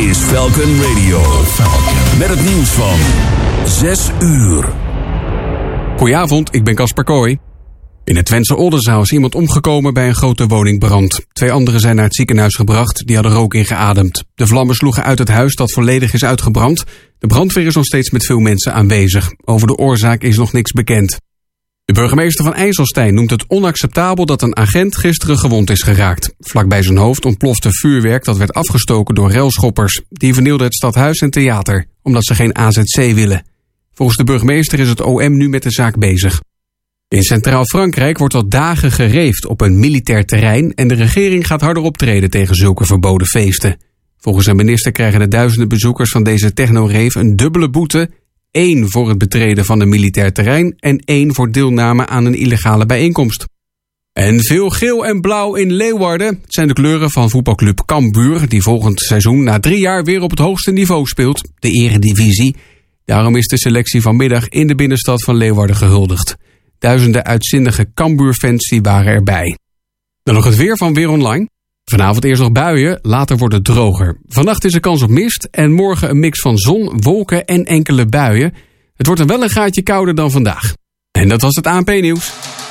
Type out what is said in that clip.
is Falcon Radio. Met het nieuws van 6 uur. Goedenavond, ik ben Casper Kooi. In het Twentse Oldenzaal is iemand omgekomen bij een grote woningbrand. 2 anderen zijn naar het ziekenhuis gebracht, die hadden rook ingeademd. De vlammen sloegen uit het huis dat volledig is uitgebrand. De brandweer is nog steeds met veel mensen aanwezig. Over de oorzaak is nog niks bekend. De burgemeester van IJsselstein noemt het onacceptabel dat een agent gisteren gewond is geraakt. Vlakbij zijn hoofd ontplofte vuurwerk dat werd afgestoken door railschoppers. Die vernielden het stadhuis en theater, omdat ze geen AZC willen. Volgens de burgemeester is het OM nu met de zaak bezig. In Centraal-Frankrijk wordt al dagen gereefd op een militair terrein en de regering gaat harder optreden tegen zulke verboden feesten. Volgens een minister krijgen de duizenden bezoekers van deze techno-rave een dubbele boete. 1 voor het betreden van een militair terrein en 1 voor deelname aan een illegale bijeenkomst. En veel geel en blauw in Leeuwarden. Het zijn de kleuren van voetbalclub Cambuur, die volgend seizoen na 3 jaar weer op het hoogste niveau speelt, de Eredivisie. Daarom is de selectie vanmiddag in de binnenstad van Leeuwarden gehuldigd. Duizenden uitzinnige Cambuur-fans die waren erbij. Dan nog het weer van Weer Online. Vanavond eerst nog buien, later wordt het droger. Vannacht is er kans op mist en morgen een mix van zon, wolken en enkele buien. Het wordt dan wel een graadje kouder dan vandaag. En dat was het ANP-nieuws.